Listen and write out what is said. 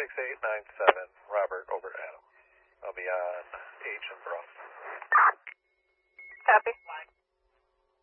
26897, Robert over Adam. I'll be on H and Bronx.